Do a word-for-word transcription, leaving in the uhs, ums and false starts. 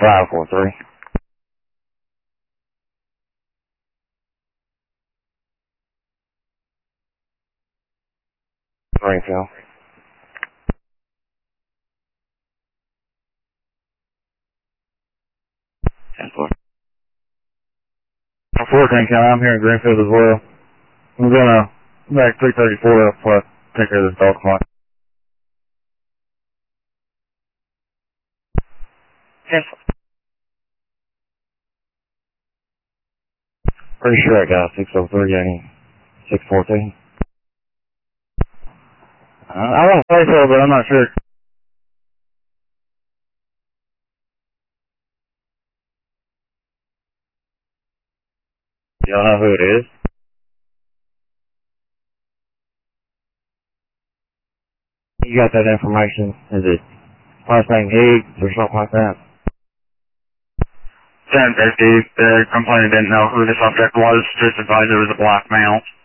five four three. Greenfield. ten four. four Greenfield, I'm here in Greenfield as well. I'm gonna back three thirty-four up plus take care of this dog clock. ten four. Pretty sure I got six oh three and six fourteen. Uh, I want to say so, but I'm not sure. Y'all know who it is? You got that information? Is it last name Higgs or something like that? ten fifty, the complainant didn't know who the subject was, just advised it was a black male.